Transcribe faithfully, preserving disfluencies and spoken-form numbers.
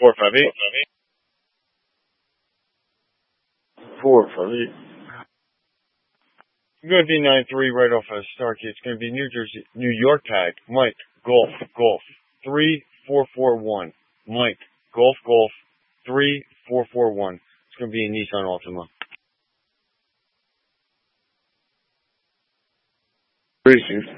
four five eight. four five eight. I'm going to be nine three right off of Starkey. It's going to be New Jersey, New York tag. Mike, Golf, Golf. three four four one. Mike, Golf, Golf. three four four one. It's going to be a Nissan Altima. Racing.